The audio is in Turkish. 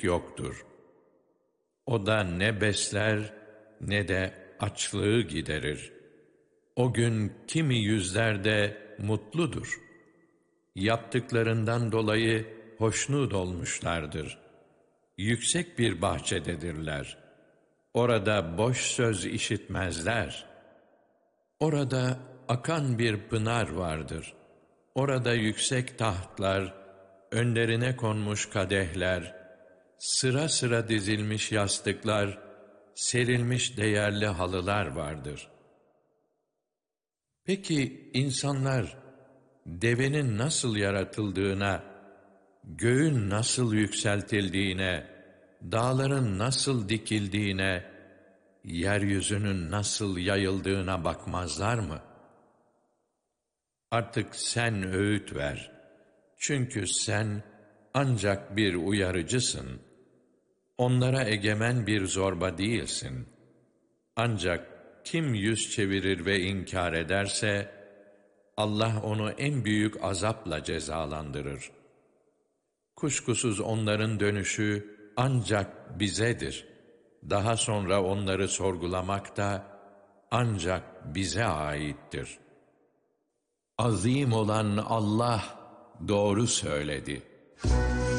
yoktur. O da ne besler ne de açlığı giderir. O gün kimi yüzlerde mutludur. Yaptıklarından dolayı hoşnut olmuşlardır. Yüksek bir bahçededirler. Orada boş söz işitmezler. Orada akan bir pınar vardır. Orada yüksek tahtlar, önlerine konmuş kadehler, sıra sıra dizilmiş yastıklar, serilmiş değerli halılar vardır. Peki insanlar devenin nasıl yaratıldığına, göğün nasıl yükseltildiğine, dağların nasıl dikildiğine, yeryüzünün nasıl yayıldığına bakmazlar mı? Artık sen öğüt ver. Çünkü sen ancak bir uyarıcısın. Onlara egemen bir zorba değilsin. Ancak kim yüz çevirir ve inkar ederse, Allah onu en büyük azapla cezalandırır. Kuşkusuz onların dönüşü ancak bizedir. Daha sonra onları sorgulamak da ancak bize aittir. Azim olan Allah doğru söyledi.